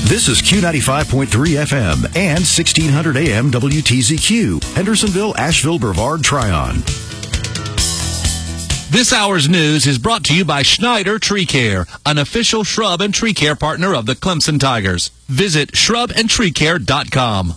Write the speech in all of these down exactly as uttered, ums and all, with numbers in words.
This is Q ninety-five point three F M and sixteen hundred A M W T Z Q, Hendersonville, Asheville, Brevard, Tryon. This hour's news is brought to you by Schneider Tree Care, an official shrub and tree care partner of the Clemson Tigers. Visit shrub and tree care dot com.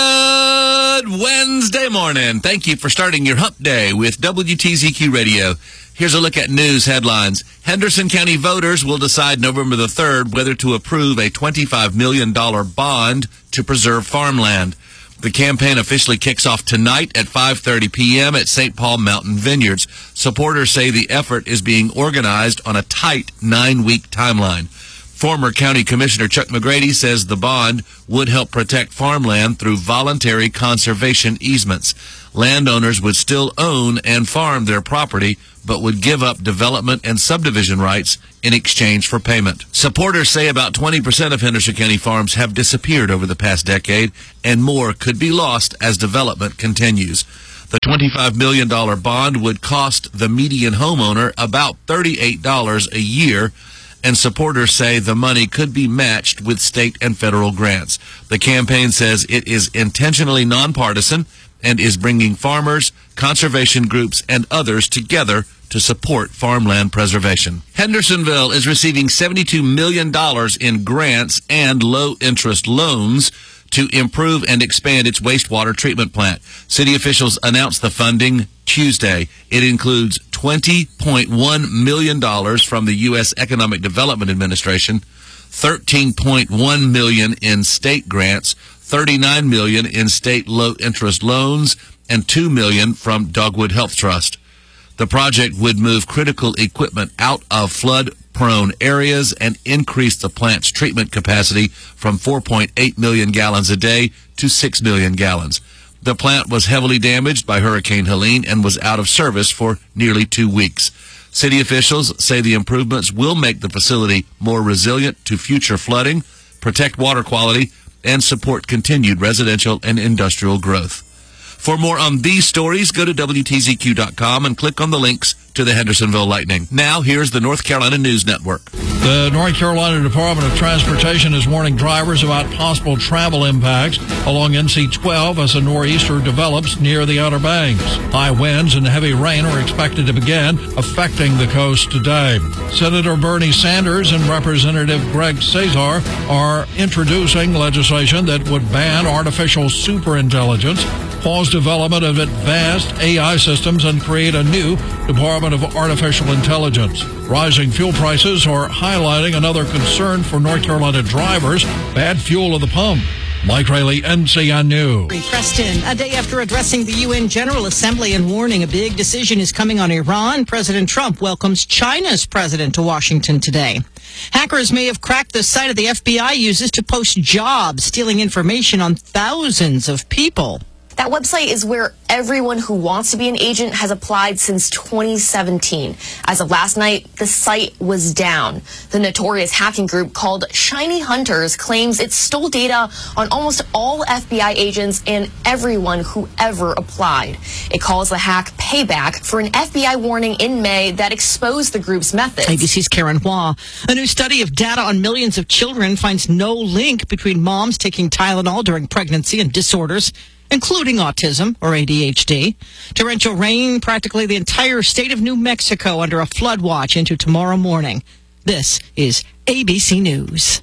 Good Wednesday morning. Thank you for starting your hump day with W T Z Q Radio. Here's a look at news headlines. Henderson County voters will decide November the third whether to approve a twenty-five million dollars bond to preserve farmland. The campaign officially kicks off tonight at five thirty p.m. at Saint Paul Mountain Vineyards. Supporters say the effort is being organized on a tight nine-week timeline. Former County Commissioner Chuck McGrady says the bond would help protect farmland through voluntary conservation easements. Landowners would still own and farm their property, but would give up development and subdivision rights in exchange for payment. Supporters say about twenty percent of Henderson County farms have disappeared over the past decade, and more could be lost as development continues. The twenty-five million dollars bond would cost the median homeowner about thirty-eight dollars a year, and supporters say the money could be matched with state and federal grants. The campaign says it is intentionally nonpartisan and is bringing farmers, conservation groups, and others together to support farmland preservation. Hendersonville is receiving seventy-two million dollars in grants and low-interest loans to improve and expand its wastewater treatment plant. City officials announced the funding Tuesday. It includes twenty point one million dollars from the U S Economic Development Administration, thirteen point one million dollars in state grants, thirty-nine million dollars in state low-interest loans, and two million dollars from Dogwood Health Trust. The project would move critical equipment out of flood-prone areas and increase the plant's treatment capacity from four point eight million gallons a day to six million gallons. The plant was heavily damaged by Hurricane Helene and was out of service for nearly two weeks. City officials say the improvements will make the facility more resilient to future flooding, protect water quality, and support continued residential and industrial growth. For more on these stories, go to W T Z Q dot com and click on the links to the Hendersonville Lightning. Now, here's the North Carolina News Network. The North Carolina Department of Transportation is warning drivers about possible travel impacts along N C twelve as a nor'easter develops near the Outer Banks. High winds and heavy rain are expected to begin affecting the coast today. Senator Bernie Sanders and Representative Greg Cesar are introducing legislation that would ban artificial superintelligence, pause development of advanced A I systems, and create a new Department of Artificial Intelligence. Rising fuel prices are highlighting another concern for North Carolina drivers: bad fuel at the pump. Mike Rayleigh, N C N News. Preston, a day after addressing the U N General Assembly and warning a big decision is coming on Iran, President Trump welcomes China's president to Washington today. Hackers may have cracked the site of the F B I uses to post jobs, stealing information on thousands of people. That website is where everyone who wants to be an agent has applied since twenty seventeen. As of last night, the site was down. The notorious hacking group called Shiny Hunters claims it stole data on almost all F B I agents and everyone who ever applied. It calls the hack payback for an F B I warning in May that exposed the group's methods. A B C's Karen Hua. A new study of data on millions of children finds no link between moms taking Tylenol during pregnancy and disorders, including autism or A D H D. Torrential rain, practically the entire state of New Mexico under a flood watch into tomorrow morning. This is A B C News.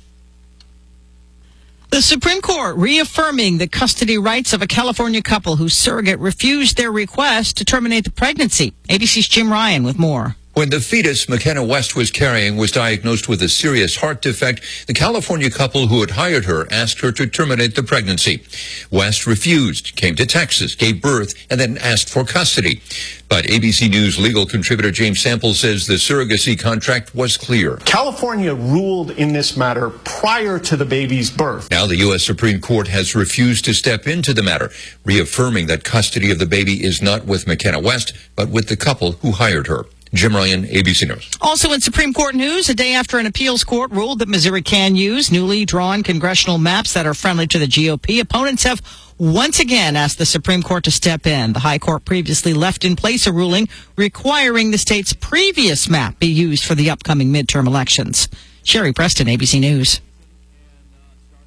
The Supreme Court reaffirming the custody rights of a California couple whose surrogate refused their request to terminate the pregnancy. A B C's Jim Ryan with more. When the fetus McKenna West was carrying was diagnosed with a serious heart defect, the California couple who had hired her asked her to terminate the pregnancy. West refused, came to Texas, gave birth, and then asked for custody. But A B C News legal contributor James Sample says the surrogacy contract was clear. California ruled in this matter prior to the baby's birth. Now the U S Supreme Court has refused to step into the matter, reaffirming that custody of the baby is not with McKenna West, but with the couple who hired her. Jim Ryan, A B C News. Also in Supreme Court news, a day after an appeals court ruled that Missouri can use newly drawn congressional maps that are friendly to the G O P, opponents have once again asked the Supreme Court to step in. The High Court previously left in place a ruling requiring the state's previous map be used for the upcoming midterm elections. Sherry Preston, A B C News.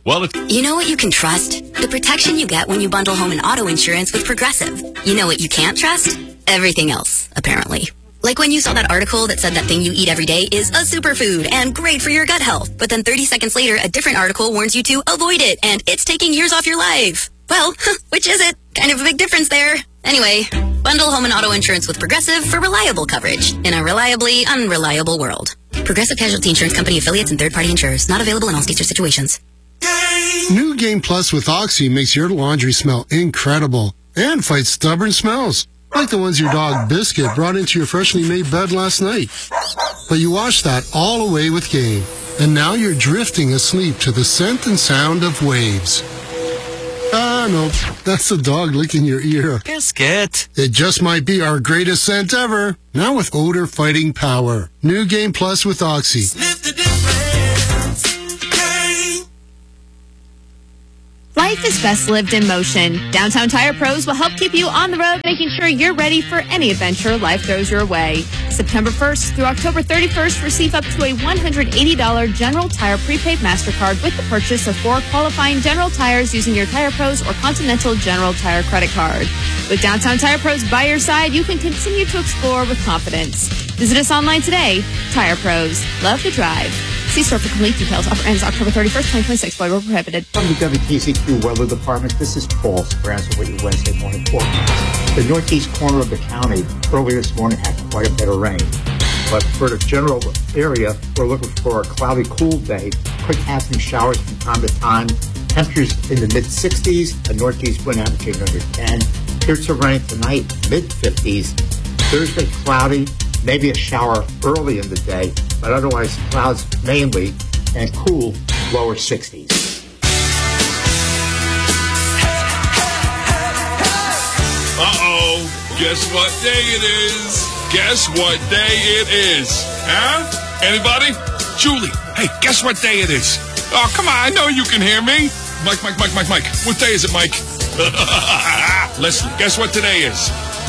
Well, it's... You know what you can trust? The protection you get when you bundle home and auto insurance with Progressive. You know what you can't trust? Everything else, apparently. Like when you saw that article that said that thing you eat every day is a superfood and great for your gut health. But then thirty seconds later, a different article warns you to avoid it and it's taking years off your life. Well, which is it? Kind of a big difference there. Anyway, bundle home and auto insurance with Progressive for reliable coverage in a reliably unreliable world. Progressive Casualty Insurance Company affiliates and third-party insurers. Not available in all states or situations. New Game Plus with Oxy makes your laundry smell incredible and fights stubborn smells, like the ones your dog Biscuit brought into your freshly made bed last night. But you washed that all away with Game, and now you're drifting asleep to the scent and sound of waves. Ah, no, that's the dog licking your ear. Biscuit. It just might be our greatest scent ever, now with odor fighting power. New Game Plus with Oxy. Sniff the difference. Game. Life is best lived in motion. Downtown Tire Pros will help keep you on the road, making sure you're ready for any adventure life throws your way. September first through October thirty-first, receive up to a one hundred eighty dollars General Tire prepaid MasterCard with the purchase of four qualifying General Tires using your Tire Pros or Continental General Tire credit card. With Downtown Tire Pros by your side, you can continue to explore with confidence. Visit us online today. Tire Pros. Love the drive. See store for complete details. Offer ends October thirty-first, twenty twenty-six. Void where prohibited. From the W T Z Q Weather Department, this is Paul Speranza with your Wednesday morning forecast. The northeast corner of the county earlier this morning had quite a bit of rain. But for the general area, we're looking for a cloudy, cool day. Quick passing showers from time to time. Temperatures in the mid-sixties. A northeast wind averaging under ten. Here's some rain tonight, mid-fifties. Thursday, cloudy. Maybe a shower early in the day, but otherwise clouds mainly, and cool, lower sixties. Uh-oh, guess what day it is? Guess what day it is? Huh? Anybody? Julie, hey, guess what day it is? Oh, come on, I know you can hear me. Mike, Mike, Mike, Mike, Mike. What day is it, Mike? Leslie, guess what today is?